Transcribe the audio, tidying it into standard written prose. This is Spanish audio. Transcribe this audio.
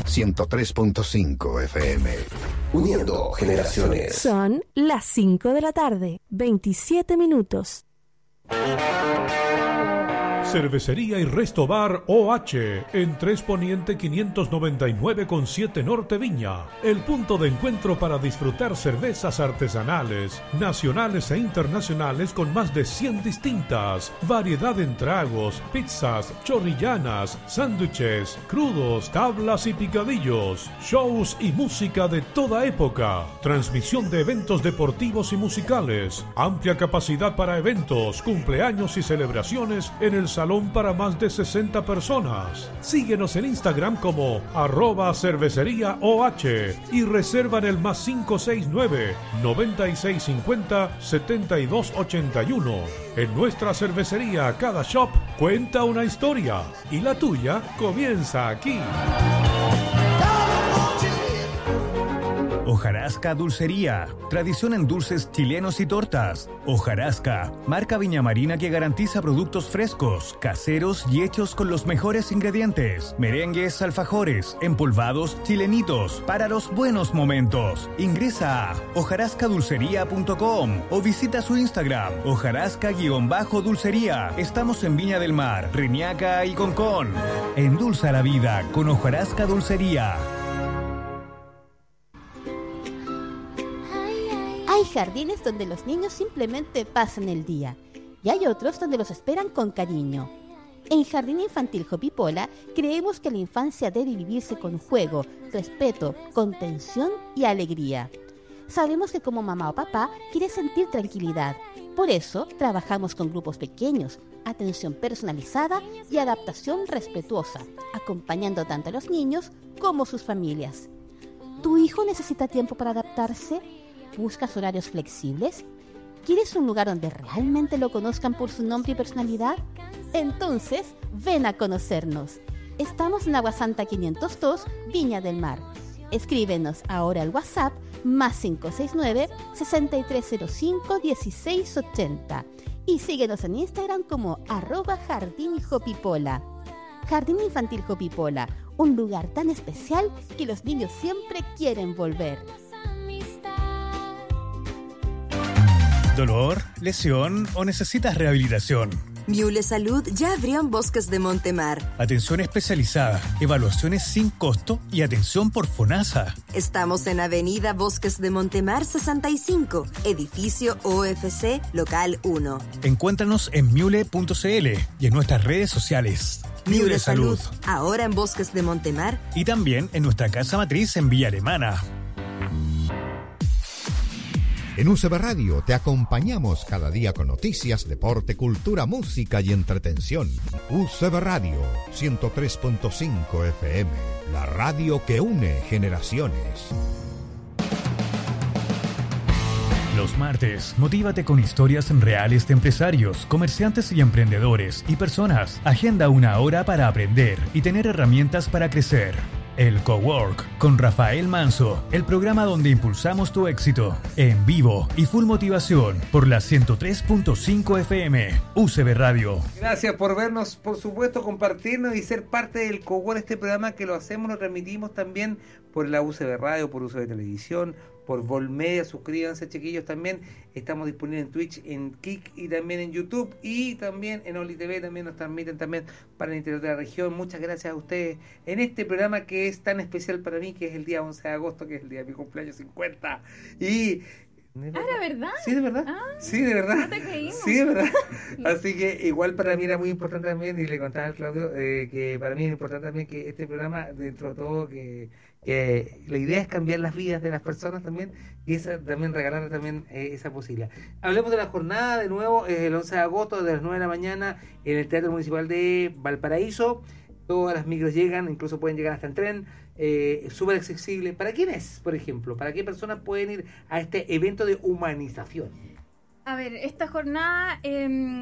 103.5 FM. Uniendo generaciones. Son las 5 de la tarde, 27 minutos. Cervecería y Resto Bar OH, en 3 Poniente 599 con 7 Norte Viña. El punto de encuentro para disfrutar cervezas artesanales, nacionales e internacionales con más de 100 distintas. Variedad en tragos, pizzas, chorrillanas, sándwiches, crudos, tablas y picadillos. Shows y música de toda época. Transmisión de eventos deportivos y musicales. Amplia capacidad para eventos, cumpleaños y celebraciones en el salón para más de 60 personas. Síguenos en Instagram como @cerveceríaOH y reserva en el +569 9650 7281. En nuestra cervecería cada shop cuenta una historia y la tuya comienza aquí. Hojarasca Dulcería, tradición en dulces chilenos y tortas. Hojarasca, marca viñamarina que garantiza productos frescos, caseros y hechos con los mejores ingredientes. Merengues, alfajores, empolvados, chilenitos, para los buenos momentos. Ingresa a hojarascadulcería.com o visita su Instagram, hojarasca_dulcería. Estamos en Viña del Mar, Reñaca y Concón. Endulza la vida con Hojarasca Dulcería. Hay jardines donde los niños simplemente pasan el día y hay otros donde los esperan con cariño. En Jardín Infantil Hopipola creemos que la infancia debe vivirse con juego, respeto, contención y alegría. Sabemos que como mamá o papá quieres sentir tranquilidad. Por eso trabajamos con grupos pequeños, atención personalizada y adaptación respetuosa, acompañando tanto a los niños como sus familias. ¿Tu hijo necesita tiempo para adaptarse? ¿Buscas horarios flexibles? ¿Quieres un lugar donde realmente lo conozcan por su nombre y personalidad? Entonces, ven a conocernos. Estamos en Agua Santa 502, Viña del Mar. Escríbenos ahora al WhatsApp +569 6305 1680 y síguenos en Instagram como @jardinhopipola. Jardín Infantil Hopipola, un lugar tan especial que los niños siempre quieren volver. ¿Dolor, lesión o necesitas rehabilitación? Miule Salud ya abrió en Bosques de Montemar. Atención especializada, evaluaciones sin costo y atención por FONASA. Estamos en Avenida Bosques de Montemar 65, edificio OFC, local 1. Encuéntranos en miule.cl y en nuestras redes sociales. Miule Salud, ahora en Bosques de Montemar. Y también en nuestra casa matriz en Villa Alemana. En UCB Radio te acompañamos cada día con noticias, deporte, cultura, música y entretención. UCB Radio 103.5 FM, la radio que une generaciones. Los martes, motívate con historias reales de empresarios, comerciantes y emprendedores y personas. Agenda una hora para aprender y tener herramientas para crecer. El Cowork con Rafael Manso, el programa donde impulsamos tu éxito, en vivo y full motivación por la 103.5 FM, UCB Radio. Gracias por vernos, por supuesto, compartirnos y ser parte del Cowork, este programa que lo hacemos, lo transmitimos también por la UCB Radio, por UCB Televisión, por Volmedia. Suscríbanse, chiquillos, también estamos disponibles en Twitch, en Kik y también en YouTube y también en Oli TV, también nos transmiten también para el interior de la región. Muchas gracias a ustedes en este programa que es tan especial para mí, que es el día 11 de agosto, que es el día de mi cumpleaños 50 y... ¿Era verdad? Sí, de verdad. Sí, de verdad. No te creímos. Sí, de verdad. Así que igual para mí era muy importante también, y le contaba a Claudio, que para mí es importante también que este programa, dentro de todo, que la idea es cambiar las vidas de las personas también, y esa también regalar también esa posibilidad. Hablemos de la jornada de nuevo, el 11 de agosto de las 9 de la mañana en el Teatro Municipal de Valparaíso. Todas las micros llegan, incluso pueden llegar hasta en tren. Súper accesible. ¿Para quiénes, por ejemplo? ¿Para qué personas pueden ir a este evento de humanización? A ver, esta jornada